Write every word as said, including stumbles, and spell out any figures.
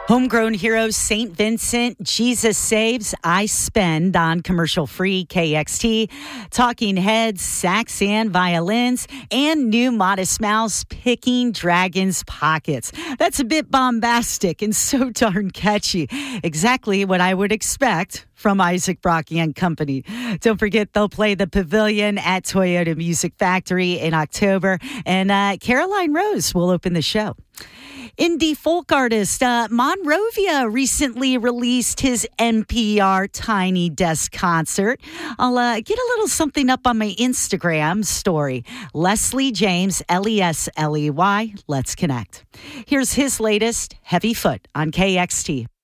Homegrown heroes Saint Vincent, Jesus Saves, I Spend on commercial-free K X T, Talking Heads, sax and violins, and new Modest Mouse picking dragons' pockets. That's a bit bombastic and so darn catchy. Exactly what I would expect from Isaac Brocky and Company. Don't forget, they'll play the Pavilion at Toyota Music Factory in October, and uh, Caroline Rose will open the show. Indie folk artist uh, Monrovia recently released his N P R Tiny Desk concert. I'll uh, get a little something up on my Instagram story. Leslie James, L E S L E Y. Let's connect. Here's his latest, Heavy Foot on K X T.